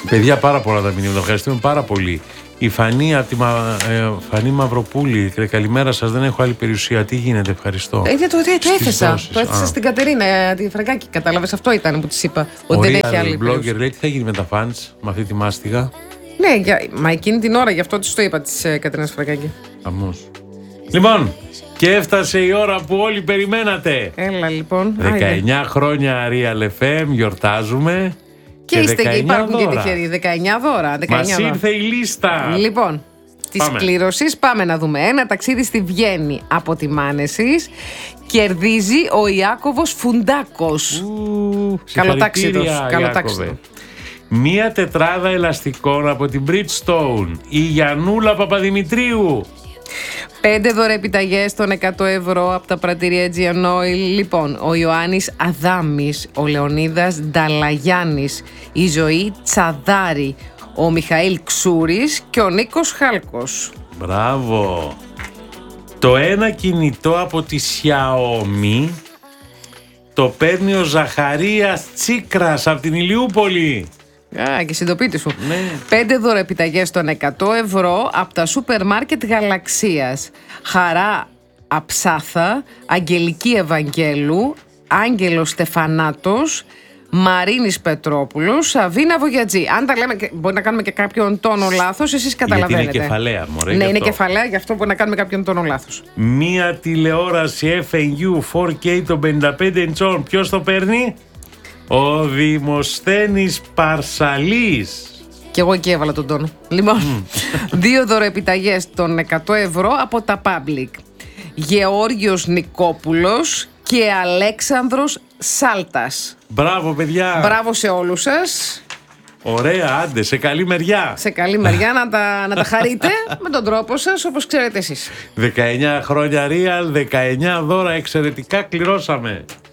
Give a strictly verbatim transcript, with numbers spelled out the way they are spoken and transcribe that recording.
Παιδιά, πάρα πολλά τα μηνύματα. Ευχαριστούμε πάρα πολύ. Η Φανή, από τη Μα... ε, Φανή Μαυροπούλη. Καλημέρα σας. Δεν έχω άλλη περιουσία. Τι γίνεται, ευχαριστώ. Ε, το, το, το έθεσα. Το έθεσα στην Κατερίνα, τη Φραγκάκη. Κατάλαβες, αυτό ήταν που της είπα. Ότι δεν έχει άλλη περιουσία. Blogger λέει τι θα γίνει με τα fans, με αυτή τη μάστιγα. Ναι, για, μα εκείνη την ώρα, γι' αυτό της το είπα της ε, Κατερίνας Φραγκάκη. Αμώς. Λοιπόν, και έφτασε η ώρα που όλοι περιμένατε. Έλα λοιπόν. δεκαεννιά Άιδε. Χρόνια Real εφ εμ, γιορτάζουμε. Και, και είστε και υπάρχουν και τυχεροί. δεκαεννιά δώρα. Μας ήρθε η λίστα. Λοιπόν, της κλήρωσης πάμε να δούμε. Ένα ταξίδι στη Βιέννη από τη Μάνεσης. Κερδίζει ο Ιάκωβος Φουντάκος. Καλό ταξίδι. Καλό ταξίδι. Μία τετράδα ελαστικών από την Bridgestone. Η Γιαννούλα Παπαδημητρίου. Πέντε δωρεπιταγές των εκατό ευρώ από τα πρατήρια Aegean Oil. Λοιπόν, ο Ιωάννης Αδάμης, ο Λεωνίδας Νταλαγιάννης, η Ζωή Τσαδάρη, ο Μιχαήλ Ξούρης και ο Νίκος Χάλκος. Μπράβο. Το ένα κινητό από τη Xiaomi το παίρνει ο Ζαχαρίας Τσίκρας από την Ηλιούπολη. Α, και συντοπίτη σου. Ναι. Πέντε δωρεπιταγές των εκατό ευρώ από τα σούπερ μάρκετ Γαλαξίας. Χαρά Αψάθα, Αγγελική Ευαγγέλου, Άγγελος Στεφανάτος, Μαρίνης Πετρόπουλος, Σαβίνα Βογιατζή. Αν τα λέμε, μπορεί να κάνουμε και κάποιον τόνο λάθος, εσείς καταλαβαίνετε. Γιατί είναι κεφαλαία, μωρέ. Ναι, είναι κεφαλαία, γι' αυτό μπορεί να κάνουμε κάποιον τόνο λάθος. Μία τηλεόραση εφ εν γιου φορ κέι των πενήντα πέντε ιντσών. Ποιος το παίρνει? Ο Δημοσθένης Παρσαλής. Και εγώ εκεί έβαλα τον τόνο. Λοιπόν, δύο δωρεπιταγές των εκατό ευρώ από τα Public. Γεώργιος Νικόπουλος και Αλέξανδρος Σάλτας. Μπράβο, παιδιά. Μπράβο σε όλους σας. Ωραία, άντε, σε καλή μεριά. Σε καλή μεριά να τα, να τα χαρείτε με τον τρόπο σας, όπως ξέρετε εσείς. δεκαεννιά χρόνια Real, δεκαεννιά δώρα, εξαιρετικά κληρώσαμε.